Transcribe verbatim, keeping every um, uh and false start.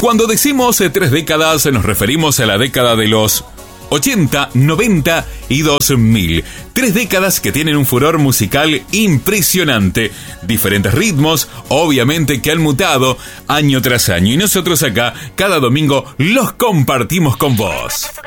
Cuando decimos eh, tres décadas, nos referimos a la década de los ochenta, noventa y dos mil. Tres décadas que tienen un furor musical impresionante. Diferentes ritmos, obviamente, que han mutado año tras año. Y nosotros acá, cada domingo, los compartimos con vos.